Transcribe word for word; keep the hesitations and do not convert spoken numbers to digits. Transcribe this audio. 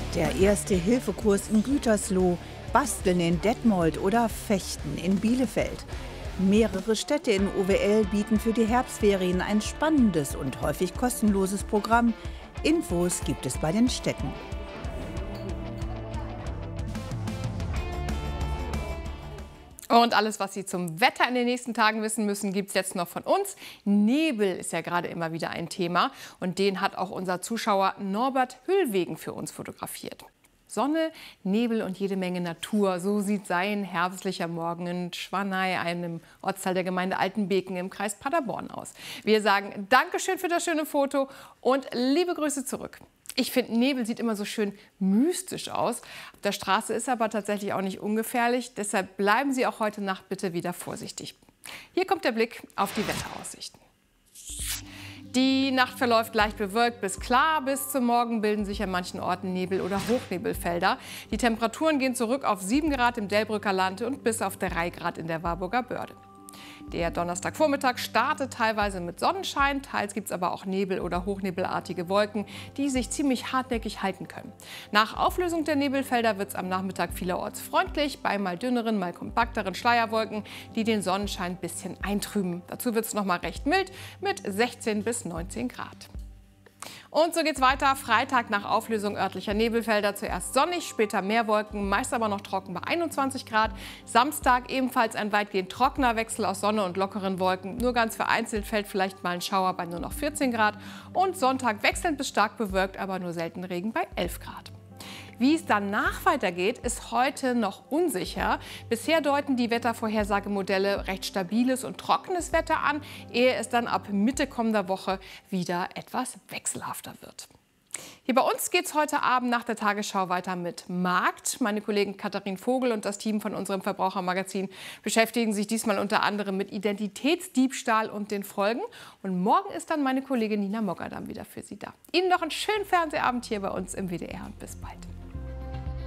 Der Erste-Hilfe-Kurs in Gütersloh, Basteln in Detmold oder Fechten in Bielefeld. Mehrere Städte in O W L bieten für die Herbstferien ein spannendes und häufig kostenloses Programm. Infos gibt es bei den Städten. Und alles, was Sie zum Wetter in den nächsten Tagen wissen müssen, gibt es jetzt noch von uns. Nebel ist ja gerade immer wieder ein Thema und den hat auch unser Zuschauer Norbert Hüllwegen für uns fotografiert. Sonne, Nebel und jede Menge Natur. So sieht sein herbstlicher Morgen in Schwanei, einem Ortsteil der Gemeinde Altenbeken im Kreis Paderborn, aus. Wir sagen Dankeschön für das schöne Foto und liebe Grüße zurück. Ich finde, Nebel sieht immer so schön mystisch aus. Auf der Straße ist aber tatsächlich auch nicht ungefährlich. Deshalb bleiben Sie auch heute Nacht bitte wieder vorsichtig. Hier kommt der Blick auf die Wetteraussichten. Die Nacht verläuft leicht bewölkt bis klar. Bis zum Morgen bilden sich an manchen Orten Nebel- oder Hochnebelfelder. Die Temperaturen gehen zurück auf sieben Grad im Delbrücker Land und bis auf drei Grad in der Warburger Börde. Der Donnerstagvormittag startet teilweise mit Sonnenschein, teils gibt es aber auch Nebel- oder hochnebelartige Wolken, die sich ziemlich hartnäckig halten können. Nach Auflösung der Nebelfelder wird es am Nachmittag vielerorts freundlich, bei mal dünneren, mal kompakteren Schleierwolken, die den Sonnenschein ein bisschen eintrüben. Dazu wird es noch mal recht mild mit sechzehn bis neunzehn Grad. Und so geht's weiter. Freitag nach Auflösung örtlicher Nebelfelder zuerst sonnig, später mehr Wolken, meist aber noch trocken bei einundzwanzig Grad. Samstag ebenfalls ein weitgehend trockener Wechsel aus Sonne und lockeren Wolken. Nur ganz vereinzelt fällt vielleicht mal ein Schauer bei nur noch vierzehn Grad. Und Sonntag wechselnd bis stark bewölkt, aber nur selten Regen bei elf Grad. Wie es danach weitergeht, ist heute noch unsicher. Bisher deuten die Wettervorhersagemodelle recht stabiles und trockenes Wetter an, ehe es dann ab Mitte kommender Woche wieder etwas wechselhafter wird. Hier bei uns geht es heute Abend nach der Tagesschau weiter mit Markt. Meine Kollegin Katharin Vogel und das Team von unserem Verbrauchermagazin beschäftigen sich diesmal unter anderem mit Identitätsdiebstahl und den Folgen. Und morgen ist dann meine Kollegin Nina Mogadam wieder für Sie da. Ihnen noch einen schönen Fernsehabend hier bei uns im W D R und bis bald.